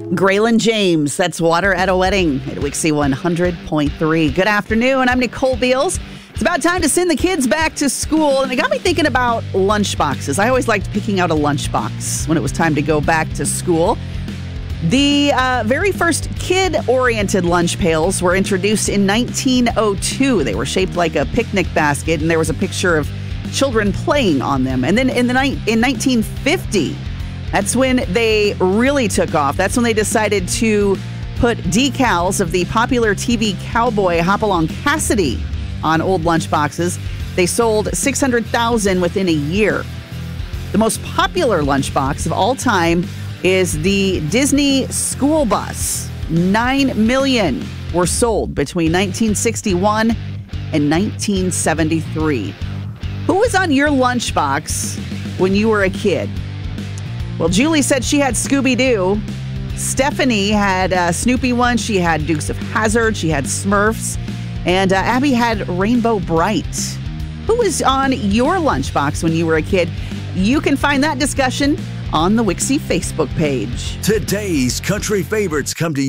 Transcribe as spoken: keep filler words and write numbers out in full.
Graylin James, that's Water at a Wedding at Wixie one hundred point three. Good afternoon. I'm Nicole Beals. It's about time to send the kids back to school, and it got me thinking about lunch boxes. I always liked picking out a lunchbox when it was time to go back to school. The uh, very first kid-oriented lunch pails were introduced in nineteen oh two. They were shaped like a picnic basket, and there was a picture of children playing on them. And then in the ni- in nineteen fifty, that's when they really took off. That's when they decided to put decals of the popular T V cowboy Hopalong Cassidy on old lunch boxes. They sold six hundred thousand within a year. The most popular lunchbox of all time is the Disney school bus. Nine million were sold between nineteen sixty-one and nineteen seventy-three. Who was on your lunchbox when you were a kid? Well, Julie said she had Scooby-Doo. Stephanie had uh, Snoopy one. She had Dukes of Hazzard. She had Smurfs. And uh, Abby had Rainbow Bright. Who was on your lunchbox when you were a kid? You can find that discussion on the Wixie Facebook page. Today's country favorites come to you